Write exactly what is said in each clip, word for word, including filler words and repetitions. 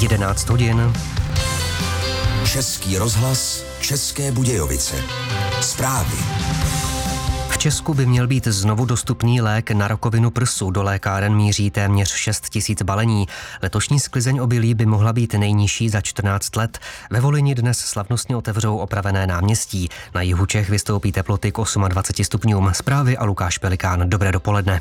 jedenáct hodin. Český rozhlas, České Budějovice. Zprávy. V Česku by měl být znovu dostupný lék na rakovinu prsu. Do lékáren míří téměř šest tisíc balení. Letošní sklizeň obilí by mohla být nejnižší za čtrnáct let. Ve Volyni dnes slavnostně otevřou opravené náměstí. Na jihu Čech vystoupí teploty k dvaceti osmi stupňům. Zprávy a Lukáš Pelikán. Dobré dopoledne.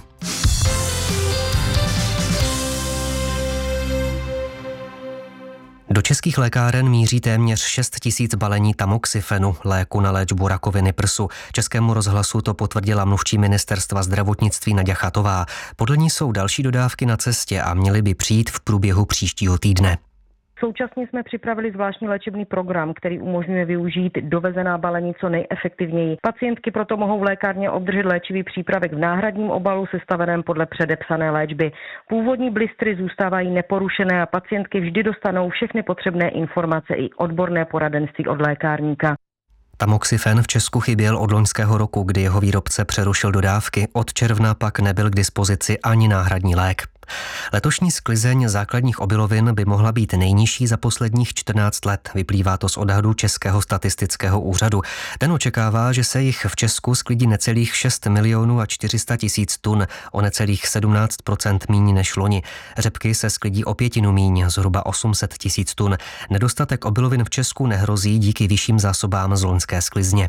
Do českých lékáren míří téměř šest tisíc balení tamoxifenu, léku na léčbu rakoviny prsu. Českému rozhlasu to potvrdila mluvčí ministerstva zdravotnictví Naďa Chatová. Podle ní jsou další dodávky na cestě a měly by přijít v průběhu příštího týdne. Současně jsme připravili zvláštní léčebný program, který umožňuje využít dovezená balení co nejefektivněji. Pacientky proto mohou v lékárně obdržet léčivý přípravek v náhradním obalu sestaveném podle předepsané léčby. Původní blistry zůstávají neporušené a pacientky vždy dostanou všechny potřebné informace i odborné poradenství od lékárníka. Tamoxifen v Česku chyběl od loňského roku, kdy jeho výrobce přerušil dodávky. Od června pak nebyl k dispozici ani náhradní lék. Letošní sklizeň základních obilovin by mohla být nejnižší za posledních čtrnáct let. Vyplývá to z odhadu Českého statistického úřadu. Ten očekává, že se jich v Česku sklidí necelých šest milionů a čtyři sta tisíc tun, o necelých sedmnáct procent míň než loni. Řepky se sklidí o pětinu míň, zhruba osm set tisíc tun. Nedostatek obilovin v Česku nehrozí díky vyšším zásobám z loňské sklizně.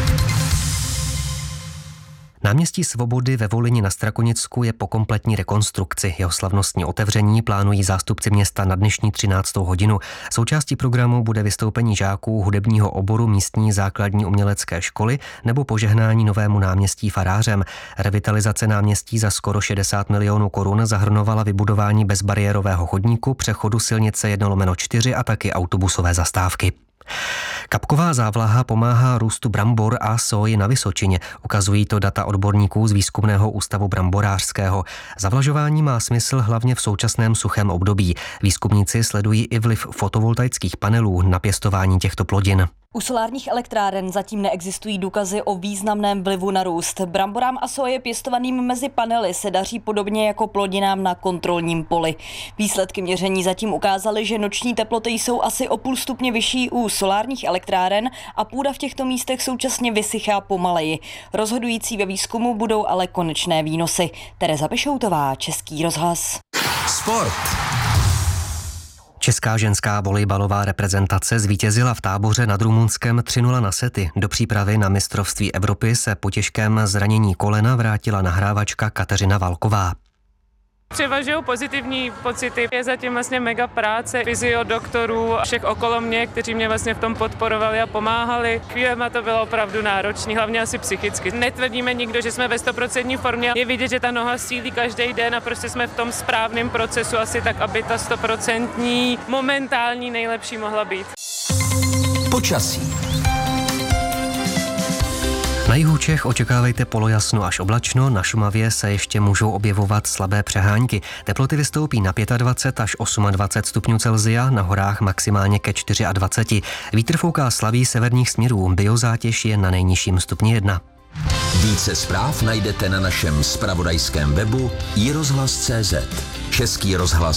Náměstí Svobody ve Volyni na Strakonicku je po kompletní rekonstrukci. Jeho slavnostní otevření plánují zástupci města na dnešní třináctou hodinu. Součástí programu bude vystoupení žáků hudebního oboru místní základní umělecké školy nebo požehnání novému náměstí farářem. Revitalizace náměstí za skoro šedesát milionů korun zahrnovala vybudování bezbariérového chodníku, přechodu silnice jedna lomeno čtyři a taky autobusové zastávky. Kapková závlaha pomáhá růstu brambor a sóji na Vysočině. Ukazují to data odborníků z Výzkumného ústavu bramborářského. Zavlažování má smysl hlavně v současném suchém období. Výzkumníci sledují i vliv fotovoltaických panelů na pěstování těchto plodin. U solárních elektráren zatím neexistují důkazy o významném vlivu na růst. Bramborám a soje pěstovaným mezi panely se daří podobně jako plodinám na kontrolním poli. Výsledky měření zatím ukázaly, že noční teploty jsou asi o půl stupně vyšší u solárních elektráren a půda v těchto místech současně vysychá pomaleji. Rozhodující ve výzkumu budou ale konečné výnosy. Tereza Bešoutová, Český rozhlas. Sport. Česká ženská volejbalová reprezentace zvítězila v Táboře nad Rumunskem tři nula na sety. Do přípravy na mistrovství Evropy se po těžkém zranění kolena vrátila nahrávačka Kateřina Valková. Převažují pozitivní pocity. Je zatím vlastně mega práce fyzio, doktorů, všech okolo mě, kteří mě vlastně v tom podporovali a pomáhali. Chvílema to bylo opravdu náročné, hlavně asi psychicky. Netvrdíme nikdo, že jsme ve stoprocentní formě. Je vidět, že ta noha sílí každý den a prostě jsme v tom správném procesu asi tak, aby ta stoprocentní momentální nejlepší mohla být. Počasí. Na jihu Čech očekávejte polojasno až oblačno, na Šumavě se ještě můžou objevovat slabé přehánky. Teploty vystoupí na dvacet pět až dvacet osm stupňů Celsia, na horách maximálně ke dvaceti čtyři. Vítr fouká slabý severních směrů, biozátěž je na nejnižším stupni jedna. Více zpráv najdete na našem zpravodajském webu i rozhlas tečka cé zet. Český rozhlas